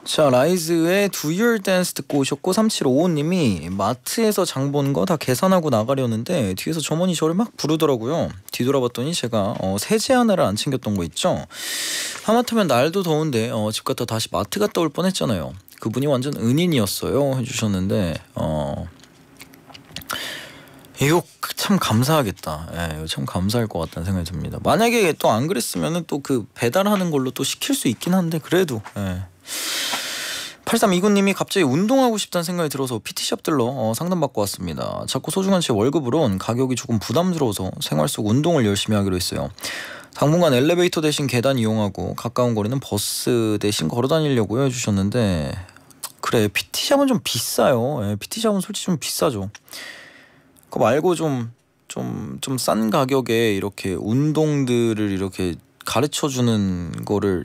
자, 라이즈의 Do Your Dance 듣고 오셨고, 3755님이 마트에서 장 본 거 다 계산하고 나가려는데 뒤에서 점원이 저를 막 부르더라고요. 뒤돌아봤더니 제가 세제 하나를 안 챙겼던 거 있죠. 하마터면 날도 더운데 집 갔다 다시 마트 갔다 올 뻔했잖아요. 그분이 완전 은인이었어요 해주셨는데 이거 참 감사하겠다. 예, 이거 참 감사할 것 같다는 생각이 듭니다. 만약에 또 안 그랬으면은 또 그 배달하는 걸로 또 시킬 수 있긴 한데 그래도 8329님이 갑자기 운동하고 싶다는 생각이 들어서 PT샵 들러 상담받고 왔습니다. 자꾸 소중한 제 월급으론 가격이 조금 부담스러워서 생활 속 운동을 열심히 하기로 했어요. 당분간 엘리베이터 대신 계단 이용하고 가까운 거리는 버스 대신 걸어 다니려고 해주셨는데 그래, PT샵은 좀 비싸요. PT샵은 솔직히 좀 비싸죠. 그거 말고 좀 싼 가격에 이렇게 운동들을 이렇게 가르쳐주는 거를